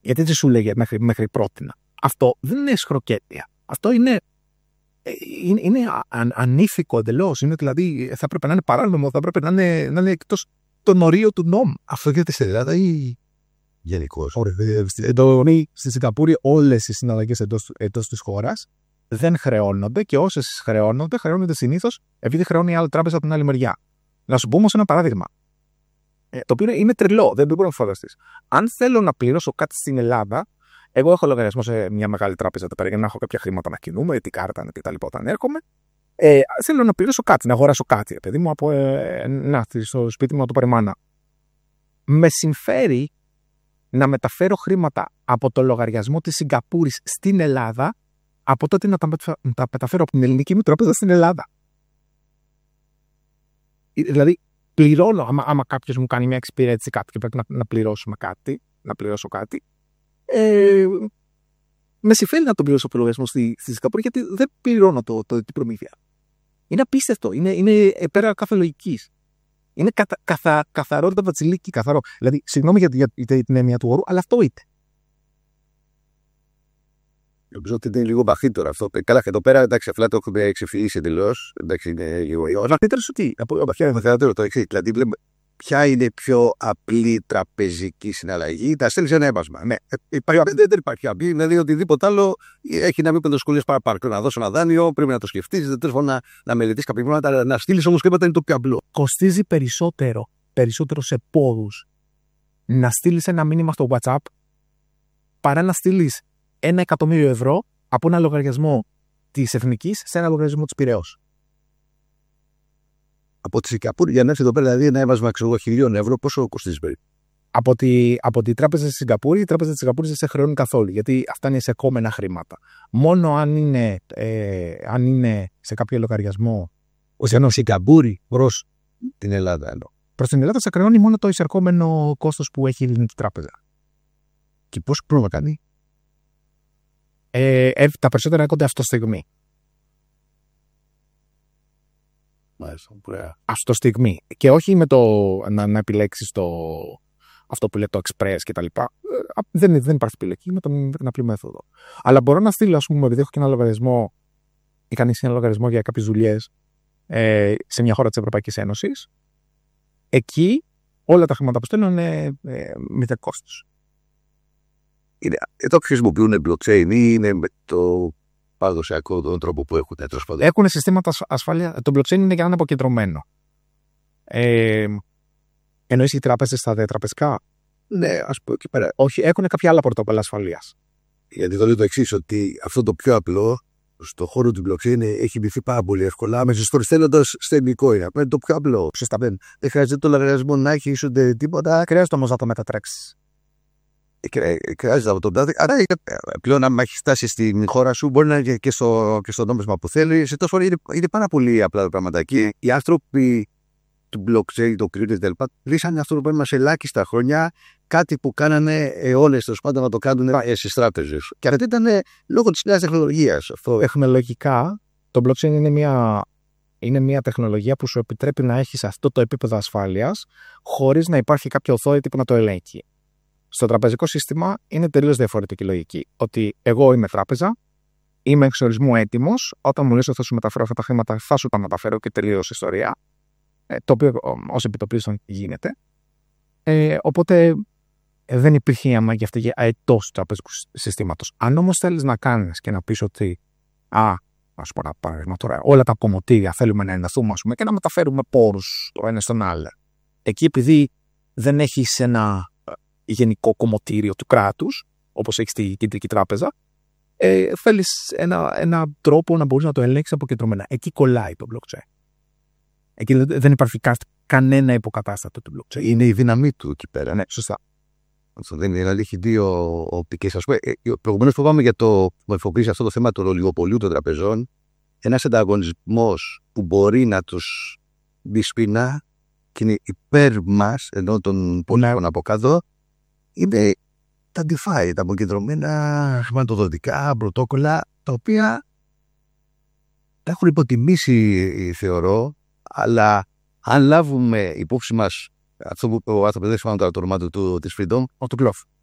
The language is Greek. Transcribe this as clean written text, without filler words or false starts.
Γιατί έτσι σου λέγε μέχρι πρότινα. Αυτό δεν είναι σχροκέτεια. Αυτό είναι ανήθικο εντελώς. Είναι δηλαδή, θα έπρεπε να είναι παράνομο, θα έπρεπε να είναι εκτός των ορίων του νόμου. Αυτό γίνεται στην Ελλάδα ή γενικώς? Στη Σιγκαπούρη όλες οι συναλλαγές εντός της χώρας δεν χρεώνονται και όσες χρεώνονται συνήθως επειδή χρεώνει η άλλη τράπεζα από την άλλη μεριά. Να σου πω όμως ένα παράδειγμα. Το οποίο είναι τρελό, δεν μπορεί να φανταστείς. Αν θέλω να πληρώσω κάτι στην Ελλάδα, εγώ έχω λογαριασμό σε μια μεγάλη τράπεζα για να έχω κάποια χρήματα να κινούμε, την κάρτα κτλ. Όταν έρχομαι, θέλω να πληρώσω κάτι, να αγοράσω κάτι, παιδί μου, στο σπίτι μου να το πάρει μάνα. Με συμφέρει να μεταφέρω χρήματα από το λογαριασμό της Σιγκαπούρης στην Ελλάδα, από τότε να τα μεταφέρω από την ελληνική μου τράπεζα στην Ελλάδα. Δηλαδή, πληρώνω, άμα κάποιος μου κάνει μια εξυπηρέτηση κάτι και πρέπει να πληρώσω κάτι, με συμφέρει να τον πληρώσω από το λογαριασμό στη Σιγκαπούρη, γιατί δεν πληρώνω την προμήθεια. Είναι απίστευτο, είναι πέρα κάθε λογικής. Είναι καθαρότητα βατσιλίκη, καθαρό. Δηλαδή, συγγνώμη για την έννοια του όρου, αλλά αυτό είναι. Νομίζω ότι είναι λίγο βαθύτερο αυτό. Καλά, και εδώ πέρα εντάξει, απλά το έχουμε εξεφυήσει εντελώς. Εντάξει, είναι λίγο. Αλλά βαθύτερο ότι. Το εξή. Δηλαδή, βλέπουμε ποια είναι η πιο απλή τραπεζική συναλλαγή. Τα στέλνει ένα έμβασμα. Ναι, δεν υπάρχει απλή. Δηλαδή, οτιδήποτε άλλο έχει να μην πεντοσκολίε παραπάνω. Να δώσω ένα δάνειο, πρέπει να το σκεφτεί. Δεν θέλω να μελετήσει κάποια πράγματα. Να στείλει όμω χρήματα είναι το πιο απλό. Κοστίζει περισσότερο σε πόρους να στείλει ένα μήνυμα στο WhatsApp παρά να στείλει 1.000.000 ευρώ από ένα λογαριασμό της Εθνικής σε ένα λογαριασμό της Πειραιώς. Από τη Σιγκαπούρη για να έρθει εδώ πέρα, δηλαδή ένα έβασμα 1.000 ευρώ, πόσο κοστίζει περίπου? Από τη τράπεζα της Σιγκαπούρη, η τράπεζα της Σιγκαπούρης δεν σε χρεώνει καθόλου, γιατί αυτά είναι εισερχόμενα χρήματα. Μόνο αν είναι σε κάποιο λογαριασμό. Ενώ Σιγκαπούρη προς την Ελλάδα. Προς την Ελλάδα σε χρεώνει μόνο το εισερχόμενο κόστος που έχει η ελληνική τράπεζα. Και πόσο πρόβλημα κάνει? Τα περισσότερα έρχονται αυτό στιγμή. Μάλιστα, ωραία. Αυτό στιγμή. Και όχι με το να επιλέξεις αυτό που λέει το express κτλ. Δεν υπάρχει επιλογή με την απλή μέθοδο. Αλλά μπορώ να στείλω, ας πούμε, επειδή έχω και ένα λογαριασμό ή κανείς ένα λογαριασμό για κάποιες δουλειές σε μια χώρα της Ευρωπαϊκής Ένωσης. Εκεί όλα τα χρήματα που στέλνω είναι μηδέν κόστος. Εδώ χρησιμοποιούν blockchain ή είναι με το παραδοσιακό τον τρόπο που έχουν? Έχουν συστήματα ασφάλεια. Το blockchain είναι για να είναι αποκεντρωμένο. Εννοείς οι τράπεζες στα διατραπεζικά? Ναι, ας πω εκεί πέρα. Όχι, έχουν κάποια άλλα πρωτόκολλα ασφαλείας. Γιατί το λέω το εξής, ότι αυτό το πιο απλό στον χώρο του blockchain έχει μπηθεί πάρα πολύ εύκολα. Άμεσα στο στέλνοντας στενικό είναι. Είναι το πιο απλό. Δεν χρειάζεται το λογαριασμό να έχει ούτε τίποτα. Χρειάζεται όμως να το μετατρέξεις. Χρειάζεται από τον τάδε. Άρα πλέον, αν έχει φτάσει στην χώρα σου, μπορεί να είναι και στο νόμισμα που θέλει. Σε τόσο φορά είναι πάρα πολύ απλά τα πράγματα. Και οι άνθρωποι του blockchain, το κρύο κτλ. Λύσανε αυτό το πρόβλημα σε ελάχιστα χρόνια. Κάτι που κάνανε αιώνες τέλος πάντων να το κάνουν στις τράπεζες. Και αυτό ήταν λόγω της νέας τεχνολογίας. Τεχνολογικά, το blockchain είναι μια τεχνολογία που σου επιτρέπει να έχεις αυτό το επίπεδο ασφάλειας χωρίς να υπάρχει κάποιο authority που να το ελέγχει. Στο τραπεζικό σύστημα είναι τελείως διαφορετική λογική. Ότι εγώ είμαι τράπεζα, είμαι εξ ορισμού έτοιμος, όταν μου λες ότι θα σου μεταφέρω αυτά τα χρήματα, θα σου τα μεταφέρω και τελείως ιστορία. Το οποίο ως επιτοπλίστων γίνεται. Οπότε δεν υπήρχε η ανάγκη αυτή για αετός του τραπεζικού συστήματος. Αν όμως θέλεις να κάνεις και να πεις ότι ας πω ένα παράδειγμα τώρα, όλα τα κομμωτήρια θέλουμε να ενωθούμε και να μεταφέρουμε πόρους το ένα στον άλλο. Εκεί επειδή δεν έχεις ένα γενικό κομμωτήριο του κράτους, όπως έχει στη κεντρική τράπεζα, θέλεις ένα τρόπο να μπορείς να το ελέγξεις αποκεντρωμένα. Εκεί κολλάει το blockchain. Εκεί δεν υπάρχει κανένα υποκατάστατο του blockchain. Είναι η δύναμή του εκεί πέρα. Ναι, σωστά. Δεν είναι, δηλαδή έχει δύο οπτικές. Ας πούμε, προηγουμένως που πάμε για το μορφοποίηση αυτό το θέμα του ολιγοπολίου των τραπεζών, ένας ανταγωνισμός που μπορεί να τους μπει σπίνα και είναι υπέρ μας, ενώ των πολιτικών από κάτω, είναι τα DeFi, τα αποκεντρωμένα χρηματοδοτικά πρωτόκολλα, τα οποία τα έχουν υποτιμήσει, θεωρώ, αλλά αν λάβουμε υπόψη μας αυτό που ο άνθρωπος δεν θυμάμαι το όνομα του της Freedom, ο του Κλόφ.